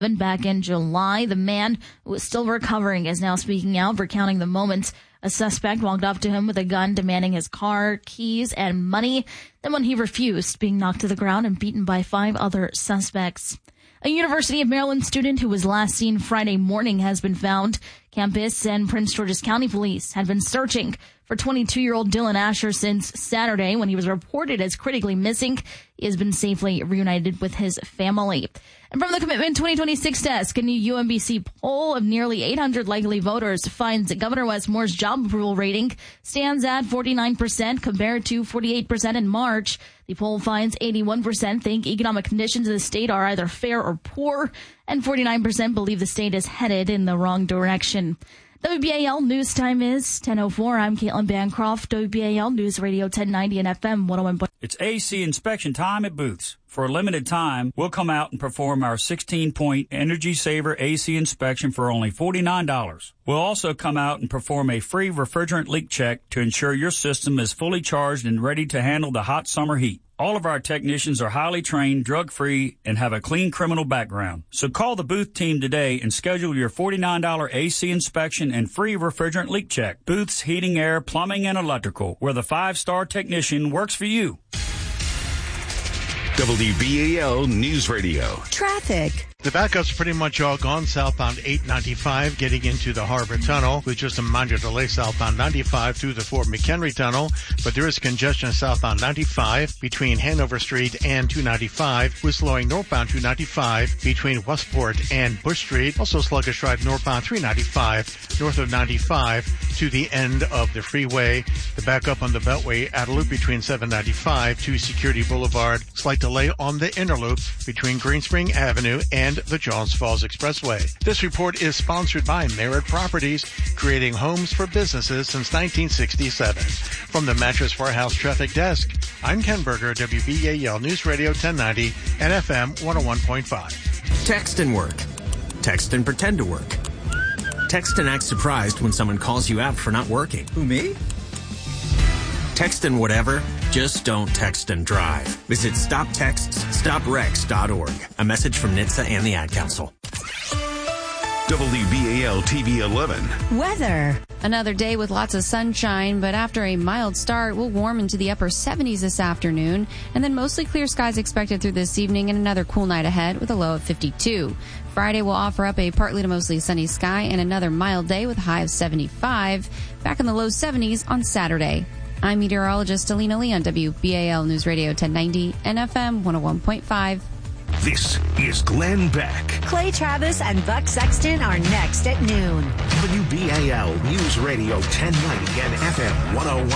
Back in July, the man who was still recovering is now speaking out, recounting the moments a suspect walked up to him with a gun, demanding his car, keys, and money. Then when he refused, being knocked to the ground and beaten by 5 other suspects. A University of Maryland student who was last seen Friday morning has been found. Campus and Prince George's County Police had been searching for 22-year-old Dylan Asher since Saturday when he was reported as critically missing. He has been safely reunited with his family. And from the Commitment 2026 desk, a new UMBC poll of nearly 800 likely voters finds that Governor Wes Moore's job approval rating stands at 49% compared to 48% in March. The poll finds 81% think economic conditions in the state are either fair or poor, and 49% believe the state is headed in the wrong direction. WBAL News Time is 10:04. I'm Caitlin Bancroft, WBAL News Radio 1090 and FM 101. It's AC inspection time at Booth's. For a limited time, we'll come out and perform our 16-point Energy Saver AC inspection for only $49. We'll also come out and perform a free refrigerant leak check to ensure your system is fully charged and ready to handle the hot summer heat. All of our technicians are highly trained, drug-free, and have a clean criminal background. So call the Booth team today and schedule your $49 AC inspection and free refrigerant leak check. Booth's Heating, Air, Plumbing, and Electrical, where the 5-star technician works for you. WBAL News Radio. Traffic. The backup's pretty much all gone southbound 895 getting into the Harbor Tunnel with just a minor delay southbound 95 through the Fort McHenry Tunnel, but there is congestion southbound 95 between Hanover Street and 295 with slowing northbound 295 between Westport and Bush Street. Also sluggish ride northbound 395 north of 95 to the end of the freeway. The backup on the Beltway at a loop between 795 to Security Boulevard. Slight delay on the inner loop between Greenspring Avenue and the Johns Falls Expressway. This report is sponsored by Merritt Properties, creating homes for businesses since 1967. From the Mattress Warehouse Traffic Desk, I'm Ken Berger, WBAL News Radio 1090 and FM 101.5. Text and work. Text and pretend to work. Text and act surprised when someone calls you out for not working. Who, me? Text and whatever, just don't text and drive. Visit StopTextsStopWrecks.org. A message from NHTSA and the Ad Council. WBAL TV 11. Weather. Another day with lots of sunshine, but after a mild start, we'll warm into the upper 70s this afternoon, and then mostly clear skies expected through this evening and another cool night ahead with a low of 52. Friday will offer up a partly to mostly sunny sky and another mild day with a high of 75. Back in the low 70s on Saturday. I'm meteorologist Alina Lee on WBAL News Radio 1090 and FM 101.5. This is Glenn Beck. Clay Travis and Buck Sexton are next at noon. WBAL News Radio 1090 and FM 101.